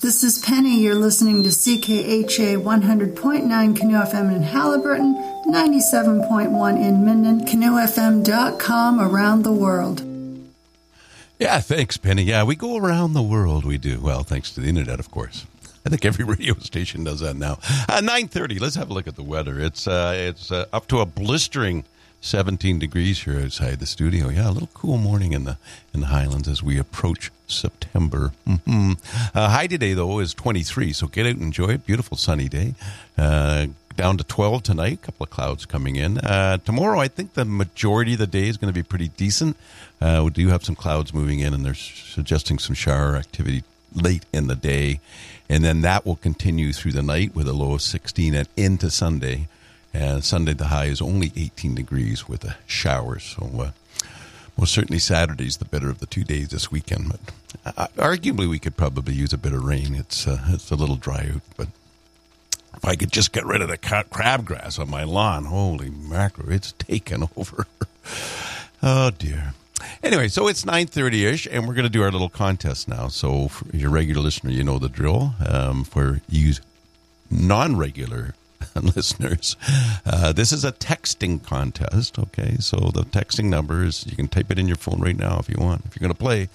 This is Penny. You're listening to CKHA 100.9 Canoe FM in Haliburton, 97.1 in Minden, canoefm.com around the world. Yeah, thanks, Penny. Yeah, we go around the world, we do. Well, thanks to the internet, of course. I think every radio station does that now. 9:30, let's have a look at the weather. It's up to a blistering 17 degrees here outside the studio. Yeah, a little cool morning in the Highlands as we approach September. High today, though, is 23, so get out and enjoy it. Beautiful sunny day. Down to 12 tonight, a couple of clouds coming in. Tomorrow, I think the majority of the day is going to be pretty decent. We do have some clouds moving in, and they're suggesting some shower activity late in the day. And then that will continue through the night with a low of 16 and into Sunday. And Sunday, the high is only 18 degrees with a shower. So, most certainly Saturday's the better of the 2 days this weekend. But arguably, we could probably use a bit of rain. It's a little dry out. But if I could just get rid of the crabgrass on my lawn, holy mackerel, it's taken over. Oh, dear. Anyway, so it's 9:30-ish, and we're going to do our little contest now. So for your regular listener, you know the drill. For you non-regular listeners, this is a texting contest, okay? So the texting number is, you can type it in your phone right now if you want. If you're going to play,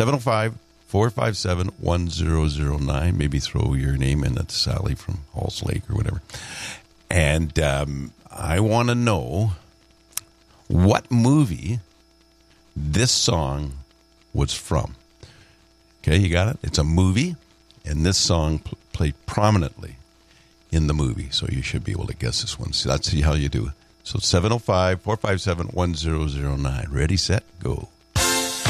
705-457-1009. Maybe throw your name in. That's Sally from Halls Lake or whatever. And I want to know what movie this song was from. Okay, you got it? It's a movie, and this song played prominently in the movie, so you should be able to guess this one. So let's see how you do it. So 705-457-1009. Ready, set, go.